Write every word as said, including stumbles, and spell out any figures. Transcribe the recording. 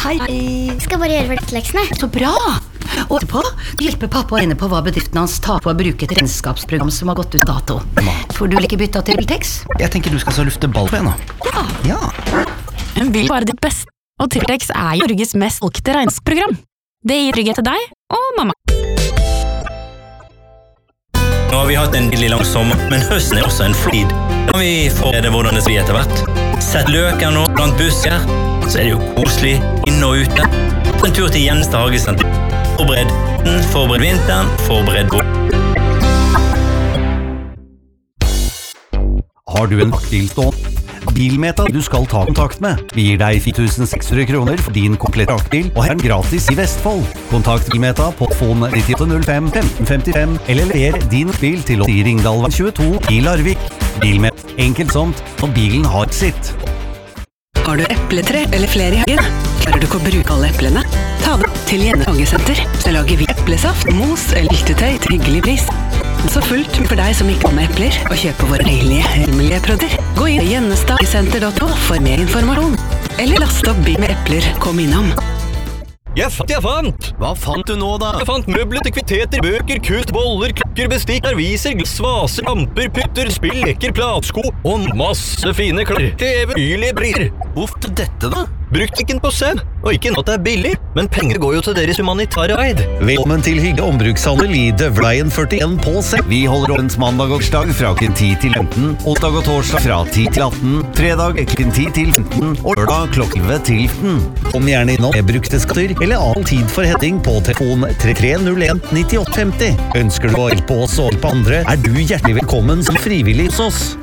Hei. Skal bare gjøre leksene. Så bra! Og etterpå hjelper pappa å regne på hva bedriften hans tar på å bruke et regnskapsprogram som har gått ut dato. Får du ikke bytta til Tiltex? Jeg tenker du skal så lufte ball på henne. Ja. Ja. Hun vil bare ditt beste, og Tiltex er jo Norges mest solgte regnskapsprogram. Det gir trygghet til deg og mamma. Nå har vi hatt en billig lang sommer, men høsten er også en flid. Da kan vi forberede hvordan det blir etter hvert. Sett løker nå blant busker, så er det jo koselig inne og ute. En tur til Gjenstad Hagesenter. Forbered den, forbered vinteren, forbered vår. Har du en bilstående? Bilmeta du skal ta kontakt med. Vi gir deg fire tusen seks hundre kroner for din komplette bil, og her er gratis i Vestfold. Kontakt Bilmeta på telefon nittiåtte null fem femten femtifem, eller lever din bil til i Ringdalveien tjueto i Larvik. Bilmet, enkelt somt, og bilen har sitt. Har du epletre eller flere i hagen? Klarer du ikke å bruke alle eplene? Ta det til Gjenne Hagesenter, så lager vi eplesaft, mos eller yltetøy til hyggelig pris. Så fullt for deg som ikke har med epler, og kjøpe våre deilige, hemmelige produkter. Gå inn i gjennestadsenter punktum no for mer informasjon. Eller last opp bil med epler, kom innom. Jeg fant, jeg fant! Hva fant du nå da? Jeg fant møbler til kviteter, bøker, kut, boller, kukker, bestikk, serviser, glass, vaser, lamper, putter, spill, leker, platsko og masse fine klær. Til eventyrlige priser. Hvorfor dette da? Bruktikken på Søm, og ikke at det er billig, men penger går jo til deres humanitære eid. Velkommen til Hygge ombrukshandel i Døvleien førtien på Søm. Vi holder åpent mandag og torsdag fra klokken ti til femten, onsdag og torsdag fra ti til atten, fredag klokken ti til femten, og lørdag klokken elleve til femten. Kom gjerne innom med brukte skatter eller all tid for henting på telefon tre tre null en nittiåtte femti. Ønsker du å hjelpe oss og hjelpe andre, er du hjertelig velkommen som frivillig hos oss.